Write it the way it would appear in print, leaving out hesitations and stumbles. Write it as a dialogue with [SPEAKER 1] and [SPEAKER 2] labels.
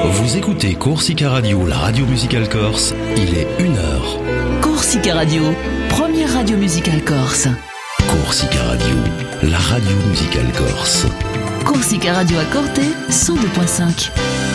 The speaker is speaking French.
[SPEAKER 1] Vous écoutez Corsica Radio, la radio musicale corse, il est 1h.
[SPEAKER 2] Corsica Radio, première radio musicale corse.
[SPEAKER 1] Corsica Radio, la radio musicale corse.
[SPEAKER 2] Corsica Radio à Corté, 102.5.